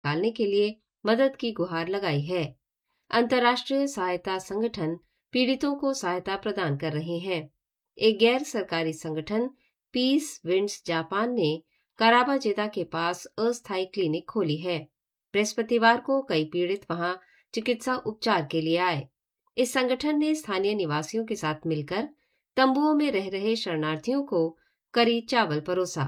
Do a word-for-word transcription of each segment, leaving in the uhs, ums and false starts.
निकालने के लिए मदद की गुहार लगाई है। अंतर्राष्ट्रीय सहायता संगठन पीड़ितों को सहायता प्रदान कर रहे हैं। एक गैर सरकारी संगठन पीस विंड्स जापान ने काराबाजेदा के पास अस्थायी क्लिनिक खोली है। बृहस्पतिवार को कई पीड़ित वहां चिकित्सा उपचार के लिए आए। इस संगठन ने स्थानीय निवासियों के साथ मिलकर तंबुओं में रह रहे शरणार्थियों को करी चावल परोसा।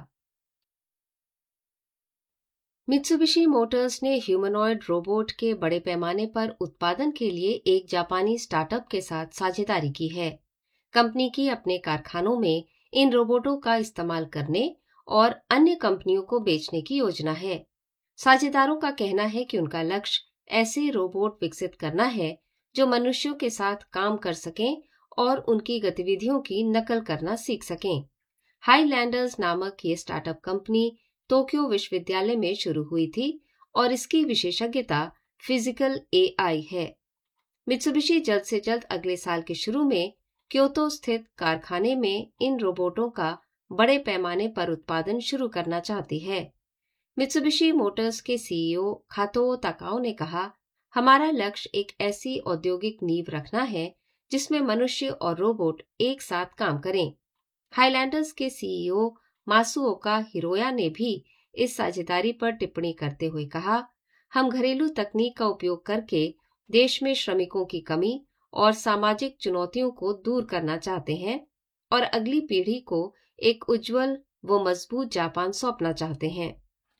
मित्सुबिशी मोटर्स ने ह्यूमनॉइड रोबोट के बड़े पैमाने पर उत्पादन के लिए एक जापानी स्टार्टअप के साथ साझेदारी की है। कंपनी की अपने कारखानों में इन रोबोटों का इस्तेमाल करने और अन्य कंपनियों को बेचने की योजना है। साझेदारों का कहना है कि उनका लक्ष्य ऐसे रोबोट विकसित करना है जो मनुष्यों के साथ काम कर सकें और उनकी गतिविधियों की नकल करना सीख सकें। हाईलैंडर्स नामक ये स्टार्टअप कंपनी टोक्यो विश्वविद्यालय में शुरू हुई थी और इसकी विशेषज्ञता फिजिकल एआई है। मित्सुबिशी जल्द से जल्द अगले साल के शुरू में क्योतो स्थित कारखाने में इन रोबोटों का बड़े पैमाने पर उत्पादन शुरू करना चाहती है। मित्सुबिशी मोटर्स के सीईओ कातो ताकाओ ने कहा, हमारा लक्ष्य एक ऐसी औद्योगिक नींव रखना है जिसमें मनुष्य और रोबोट एक साथ काम करें। हाईलैंडर्स के सीईओ मासुओका हिरोया ने भी इस साझेदारी पर टिप्पणी करते हुए कहा, हम घरेलू तकनीक का उपयोग करके देश में श्रमिकों की कमी और सामाजिक चुनौतियों को दूर करना चाहते हैं और अगली पीढ़ी को एक उज्जवल व मजबूत जापान सौंपना चाहते हैं।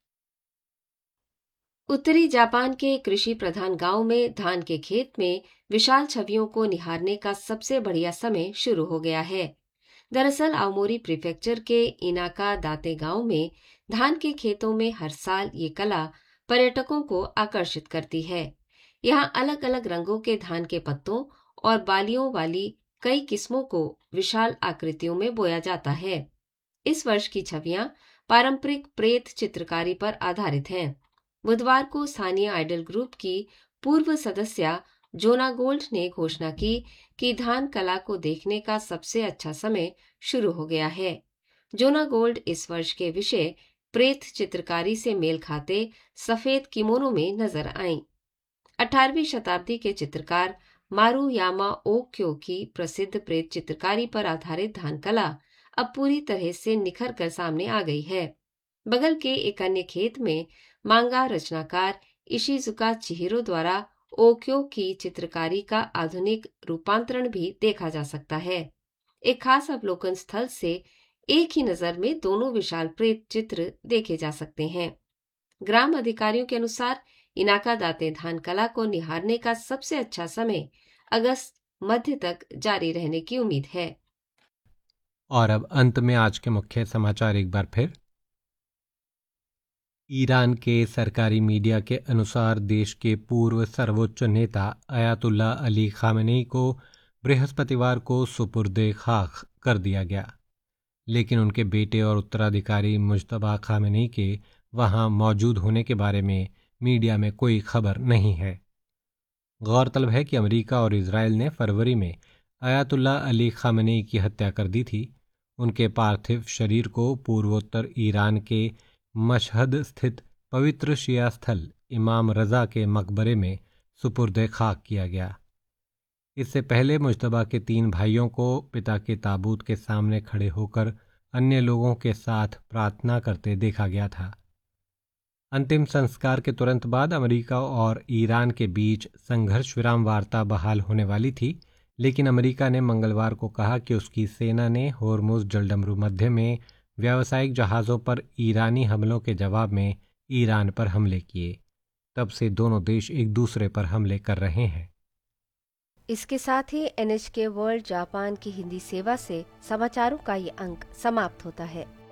उत्तरी जापान के कृषि प्रधान गांव में धान के खेत में विशाल छवियों को निहारने का सबसे बढ़िया समय शुरू हो गया है। दरअसल आओमोरी प्रीफेक्चर के इनाका दाते गांव में धान के खेतों में हर साल ये कला पर्यटकों को आकर्षित करती है। यहाँ अलग अलग रंगों के धान के पत्तों और बालियों वाली कई किस्मों को विशाल आकृतियों में बोया जाता है। इस वर्ष की छवियां पारंपरिक प्रेत चित्रकारी पर आधारित हैं। बुधवार को स्थानीय आइडल ग्रुप की पूर्व सदस्य जोना गोल्ड ने घोषणा की कि धान कला को देखने का सबसे अच्छा समय शुरू हो गया है। जोना गोल्ड इस वर्ष के विषय प्रेत चित्रकारी से मेल खाते सफेद किमोनो में नजर आईं। अठारहवीं शताब्दी के चित्रकार मारुयामा ओक्यो की प्रसिद्ध प्रेत चित्रकारी पर आधारित धान कला अब पूरी तरह से निखर कर सामने आ गई है। बगल के एक अन्य खेत में मांगा रचनाकार इशिजुका चिहिरो द्वारा ओक्यो की चित्रकारी का आधुनिक रूपांतरण भी देखा जा सकता है। एक खास अवलोकन स्थल से एक ही नजर में दोनों विशाल प्रेत चित्र देखे जा सकते हैं। ग्राम अधिकारियों के अनुसार इनाका दाते धान कला को निहारने का सबसे अच्छा समय अगस्त मध्य तक जारी रहने की उम्मीद है। और अब अंत में आज के मुख्य समाचार एक बार फिर। ईरान के सरकारी मीडिया के अनुसार देश के पूर्व सर्वोच्च नेता अयातुल्ला अली खामेनी को बृहस्पतिवार को सुपुर्दे खाक कर दिया गया, लेकिन उनके बेटे और उत्तराधिकारी मुज्तबा खामेनी के वहां मौजूद होने के बारे में मीडिया में कोई खबर नहीं है। गौरतलब है कि अमेरिका और इजराइल ने फरवरी में अयातुल्ला अली खामेनी की हत्या कर दी थी। उनके पार्थिव शरीर को पूर्वोत्तर ईरान के मशहद स्थित पवित्र शिया स्थल इमाम रज़ा के मकबरे में सुपुर्दे खाक किया गया। इससे पहले मुज्तबा के तीन भाइयों को पिता के ताबूत के सामने खड़े होकर अन्य लोगों के साथ प्रार्थना करते देखा गया था। अंतिम संस्कार के तुरंत बाद अमेरिका और ईरान के बीच संघर्ष विराम वार्ता बहाल होने वाली थी, लेकिन अमेरिका ने मंगलवार को कहा कि उसकी सेना ने होर्मुज जलडमरू मध्य में व्यावसायिक जहाज़ों पर ईरानी हमलों के जवाब में ईरान पर हमले किए। तब से दोनों देश एक दूसरे पर हमले कर रहे हैं। इसके साथ ही एनएचके वर्ल्ड जापान की हिंदी सेवा से समाचारों का ये अंक समाप्त होता है।